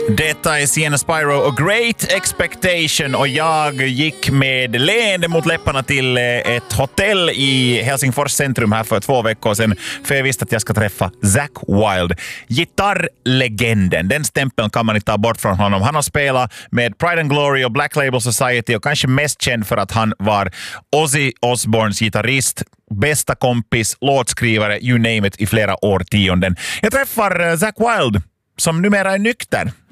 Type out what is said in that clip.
Detta är Sienna Spyro och Great Expectation, och jag gick med leende mot läpparna till ett hotell i Helsingfors centrum här för 2 veckor sedan, för jag visste att jag ska träffa Zakk Wylde, gitarrlegenden. Den stämpeln kan man inte ta bort från honom. Han har spelat med Pride and Glory och Black Label Society och kanske mest känd för att han var Ozzy Osbournes gitarrist, bästa kompis, låtskrivare, you name it, i flera årtionden. Jag träffar Zakk Wylde, som numera är nykter.